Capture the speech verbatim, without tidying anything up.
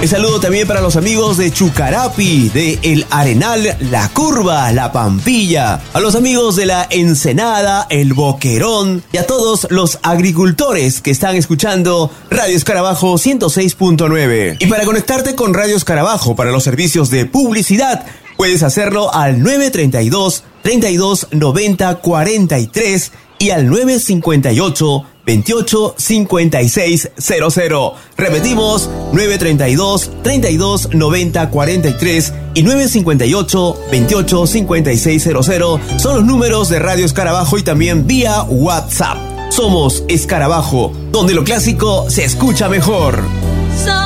Un saludo también para los amigos de Chucarapi, de El Arenal, La Curva, La Pampilla, a los amigos de La Ensenada, El Boquerón y a todos los agricultores que están escuchando Radio Escarabajo ciento seis punto nueve. Y para conectarte con Radio Escarabajo para los servicios de publicidad, puedes hacerlo al nueve treinta y dos, treinta y dos, noventa, cuarenta y tres y al nueve cincuenta y ocho, veintiocho, cincuenta y seis cero cero. Repetimos, nueve treinta y dos, treinta y dos, noventa, cuarenta y tres y nueve cincuenta y ocho, veintiocho, cincuenta y seis cero cero son los números de Radio Escarabajo y también vía WhatsApp. Somos Escarabajo, donde lo clásico se escucha mejor.